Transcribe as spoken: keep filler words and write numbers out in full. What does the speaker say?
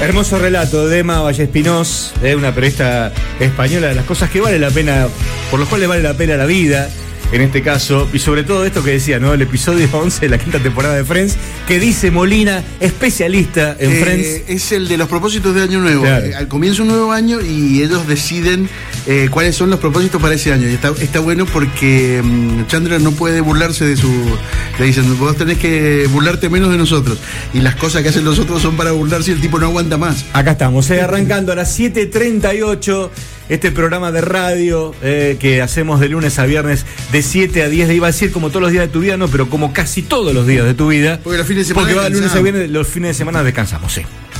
Hermoso relato de Emma Vallespinós, eh, una periodista española, de las cosas que vale la pena, por los cuales vale la pena la vida, en este caso, y sobre todo esto que decía, ¿no? El episodio once de la quinta temporada de Friends, que dice Molina, especialista en eh, Friends. Es el de los propósitos de Año Nuevo. Claro. Eh, comienza un nuevo año y ellos deciden eh, cuáles son los propósitos para ese año. Y está, está bueno porque um, Chandler no puede burlarse de su... Le dicen, vos tenés que burlarte menos de nosotros. Y las cosas que hacen los otros son para burlarse y el tipo no aguanta más. Acá estamos, eh, arrancando a las siete treinta y ocho. Este programa de radio eh, que hacemos de lunes a viernes de siete a diez, le iba a decir como todos los días de tu vida, no, pero como casi todos los días de tu vida. Porque los fines de semana Porque va de lunes a descansamos. viernes, los fines de semana descansamos, sí.